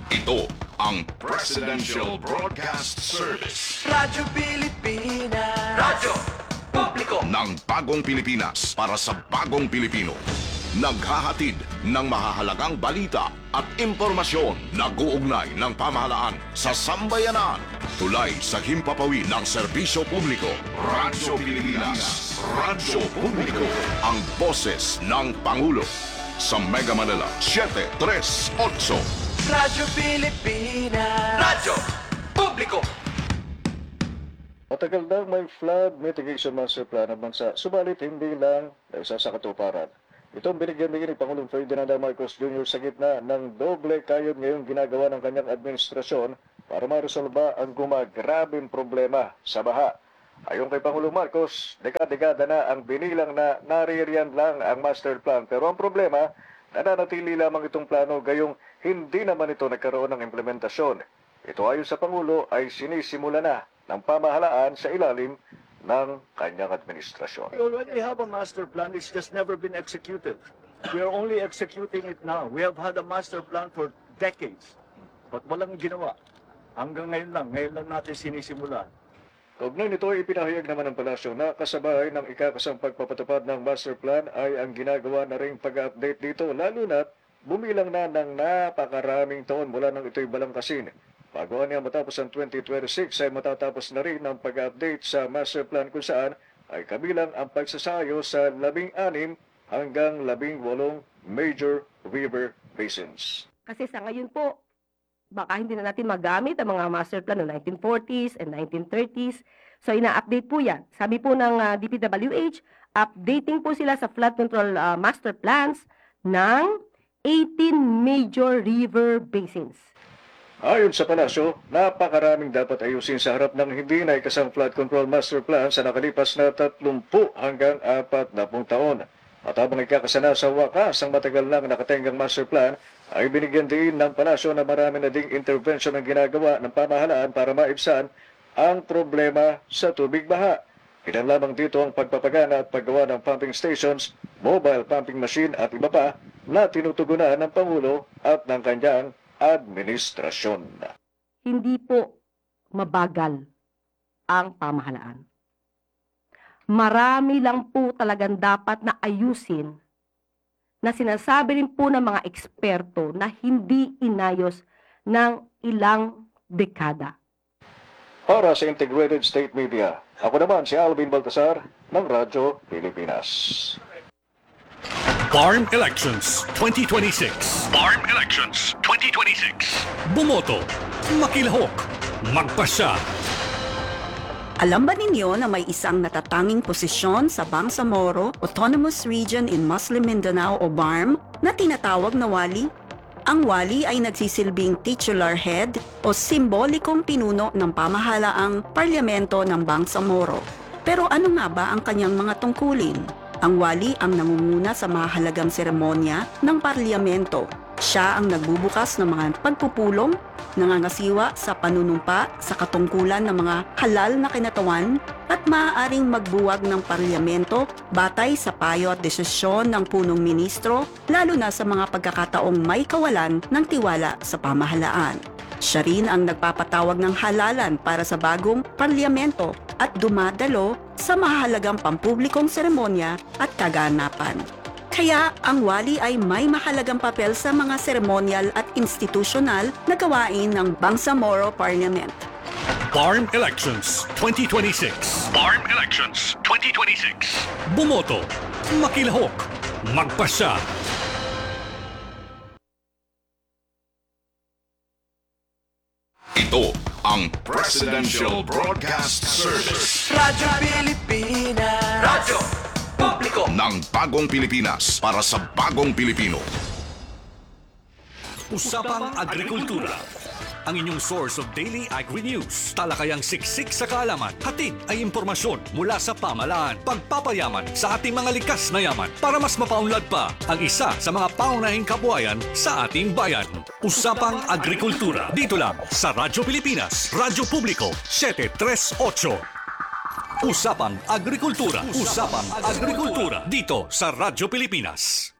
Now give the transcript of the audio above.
Ito ang Presidential Broadcast Service. Radyo Pilipinas. Radyo Publiko Ng bagong Pilipinas para sa bagong Pilipino. Naghahatid ng mahahalagang balita at impormasyon na uugnay ng pamahalaan sa sambayanan. Tulay sa himpapawid ng serbisyo publiko. Radyo Pilipinas. Radyo Publiko. Ang boses ng Pangulo. Sa Mega Manila, 738. Radyo Pilipinas. Radyo Publiko. Matagal na may flood mitigation master plan ng bansa, subalit hindi lang isa sa katuparan. Itong binigyan din ni Pangulong Ferdinand Marcos Jr. sa gitna ng doble kayod ngayong ginagawa ng kanyang administrasyon para maresolba ang gumagrabing problema sa baha. Ayon kay Pangulong Marcos, dekada-dekada na ang binilang na naririyan lang ang master plan. Pero ang problema, nananatili lamang itong plano gayong hindi naman ito nagkaroon ng implementasyon. Ito ayon sa Pangulo ay sinisimula na ng pamahalaan sa ilalim ng kanyang administrasyon. We already have a master plan. It's just never been executed. We are only executing it now. We have had a master plan for decades. But walang ginawa. Hanggang ngayon lang natin sinisimulan. Kaugnay nito, ipinahayag naman ng palasyo na kasabay ng ikakasang pagpapatupad ng master plan ay ang ginagawa na ring pag-update dito, lalo na't bumilang na ng napakaraming taon mula nang ito'y balangkasin. Bago niya matapos ang 2026 ay matatapos na rin ang pag-update sa master plan kung saan ay kabilang ang pagsasayo sa 16 hanggang 18 major river basins. Kasi sa ngayon po, baka hindi na natin magamit ang mga master plan noong 1940s and 1930s. So, ina-update po yan. Sabi po ng DPWH, updating po sila sa flood control master plans ng 18 major river basins. Ayon sa palasyo, napakaraming dapat ayusin sa harap ng hindi naikasang flood control master plan sa nakalipas na 30 hanggang 40 taon. At habang ikakasana sa wakas ang matagal nang nakatenggang master plan, ay binigyan din ng palasyo na marami na ding intervention ang ginagawa ng pamahalaan para maibsan ang problema sa tubig baha. Ilan lamang dito ang pagpapagana at paggawa ng pumping stations, mobile pumping machine at iba pa na tinutugunan ng Pangulo at ng kanyang administrasyon. Hindi po mabagal ang pamahalaan. Marami lang po talagang dapat na ayusin na sinasabi rin po ng mga eksperto na hindi inayos ng ilang dekada. Para sa Integrated State Media, ako naman si Alvin Baltasar ng Radyo Pilipinas. Farm Elections 2026. Farm Elections 2026. Bumoto, makilahok, magpasya. Alam ba ninyo na may isang natatanging posisyon sa Bangsamoro Autonomous Region in Muslim Mindanao o BARM na tinatawag na wali? Ang wali ay nagsisilbing titular head o simbolikong pinuno ng pamahalaang parlamento ng Bangsamoro. Pero ano nga ba ang kanyang mga tungkulin? Ang wali ang nangunguna sa mahalagang seremonya ng parlamento. Siya ang nagbubukas ng mga pagpupulong, nangangasiwa sa panunumpa sa katungkulan ng mga halal na kinatawan at maaaring magbuwag ng parlamento batay sa payo at desisyon ng punong ministro, lalo na sa mga pagkakataong may kawalan ng tiwala sa pamahalaan. Siya rin ang nagpapatawag ng halalan para sa bagong parlamento at dumadalo sa mahalagang pampublikong seremonya at kaganapan. Kaya ang wali ay may mahalagang papel sa mga seremonyal at institusyonal na gawain ng Bangsamoro Parliament. Farm Elections 2026. Farm Elections 2026. Bumoto, makilahok, magpasya. Ito ang Presidential Broadcast Service. Radyo Pilipinas. Radyo Publiko Ng bagong Pilipinas para sa bagong Pilipino. Usapang Agrikultura. Ang inyong source of daily agri-news. Talakayang siksik sa kaalaman. Hatid ay impormasyon mula sa pamahalaan. Pagpapayaman sa ating mga likas na yaman para mas mapaunlad pa ang isa sa mga paunahing kabuhayan sa ating bayan. Usapang Agrikultura. Dito lang sa Radyo Pilipinas. Radyo Publiko 738. Usapang Agrikultura. Usapang Agrikultura. Dito sa Radyo Pilipinas.